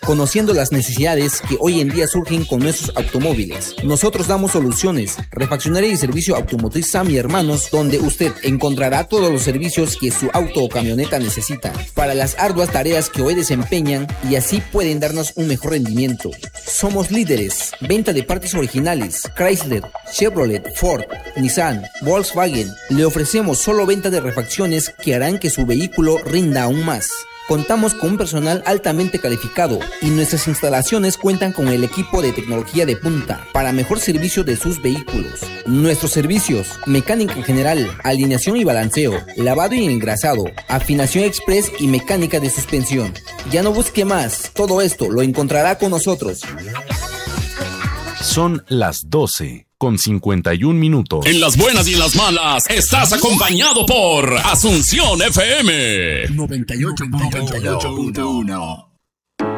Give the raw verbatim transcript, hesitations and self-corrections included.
conociendo las necesidades que hoy en día surgen con nuestros automóviles. Nosotros damos soluciones, refaccionaria y servicio automotriz Sam y Hermanos, donde usted encontrará todos los servicios que su auto o camioneta necesita para las arduas tareas que hoy desempeñan y así pueden darnos un mejor rendimiento. Somos líderes, venta de partes originales, Chrysler, Chevrolet, Ford, Nissan, Volkswagen. Le ofrecemos solo venta de refacciones que harán que su vehículo rinda aún más. Contamos con un personal altamente calificado y nuestras instalaciones cuentan con el equipo de tecnología de punta para mejor servicio de sus vehículos. Nuestros servicios: mecánica general, alineación y balanceo, lavado y engrasado, afinación express y mecánica de suspensión. Ya no busque más, todo esto lo encontrará con nosotros. Son las doce con cincuenta y un minutos. En las buenas y en las malas, estás acompañado por Asunción F M noventa y ocho punto uno.